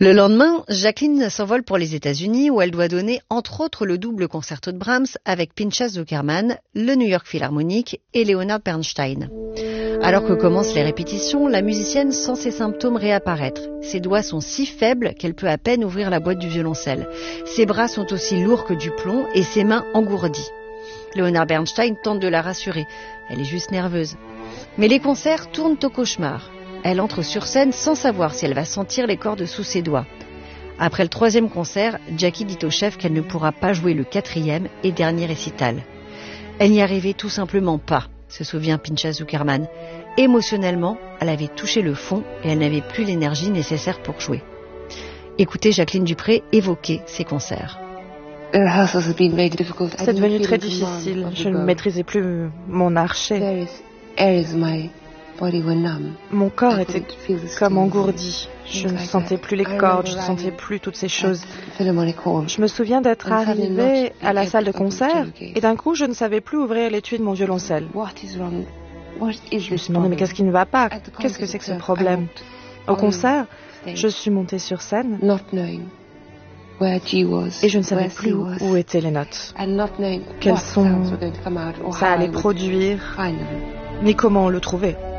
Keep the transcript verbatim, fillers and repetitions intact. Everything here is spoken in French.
Le lendemain, Jacqueline s'envole pour les États-Unis où elle doit donner entre autres le double concerto de Brahms avec Pinchas Zukerman, le New York Philharmonic et Leonard Bernstein. Alors que commencent les répétitions, la musicienne sent ses symptômes réapparaître. Ses doigts sont si faibles qu'elle peut à peine ouvrir la boîte du violoncelle. Ses bras sont aussi lourds que du plomb et ses mains engourdies. Leonard Bernstein tente de la rassurer. Elle est juste nerveuse. Mais les concerts tournent au cauchemar. Elle entre sur scène sans savoir si elle va sentir les cordes sous ses doigts. Après le troisième concert, Jackie dit au chef qu'elle ne pourra pas jouer le quatrième et dernier récital. Elle n'y arrivait tout simplement pas, se souvient Pinchas Zukerman. Émotionnellement, elle avait touché le fond et elle n'avait plus l'énergie nécessaire pour jouer. Écoutez Jacqueline Dupré évoquer ses concerts. C'est devenu très difficile. Je ne maîtrisais plus mon archet. Mon corps était comme engourdi. Je ne sentais plus les cordes, je ne sentais plus toutes ces choses. Je me souviens d'être arrivée à la salle de concert et d'un coup, je ne savais plus ouvrir l'étui de mon violoncelle. Je me suis demandé, mais qu'est-ce qui ne va pas? Qu'est-ce que c'est que ce problème? Au concert, je suis montée sur scène et je ne savais plus où étaient les notes, quels sons ça allait produire, ni comment le trouver.